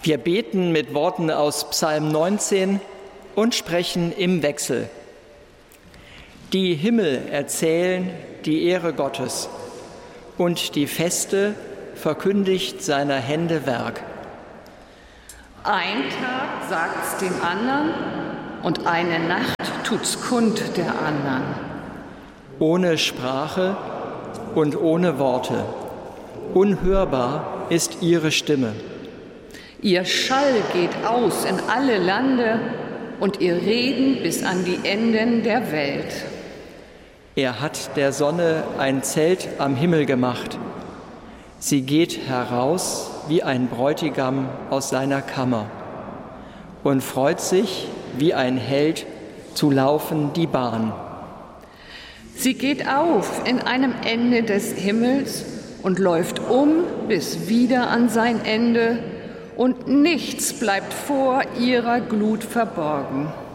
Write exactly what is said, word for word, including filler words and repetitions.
Wir beten mit Worten aus Psalm neunzehn und sprechen im Wechsel. Die Himmel erzählen die Ehre Gottes und die Feste verkündigt seiner Hände Werk. Ein Tag sagt's dem anderen und eine Nacht tut's kund der anderen. Ohne Sprache und ohne Worte, unhörbar ist ihre Stimme. Ihr Schall geht aus in alle Lande und ihr Reden bis an die Enden der Welt. Er hat der Sonne ein Zelt am Himmel gemacht. Sie geht heraus wie ein Bräutigam aus seiner Kammer und freut sich wie ein Held zu laufen die Bahn. Sie geht auf in einem Ende des Himmels und läuft um bis wieder an sein Ende, und nichts bleibt vor ihrer Glut verborgen.